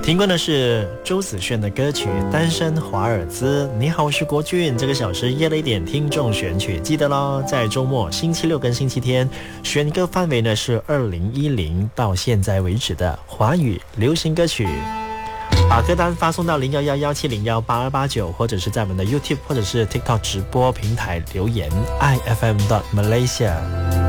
听过的是周子轩的歌曲《单身华尔兹》。你好，我是国俊。这个小时夜了一点听众选曲，记得咯，在周末星期六跟星期天选歌范围呢是2010到现在为止的华语流行歌曲。把歌单发送到0111701889，或者是在我们的 YouTube 或者是 TikTok 直播平台留言 ifm.malaysia。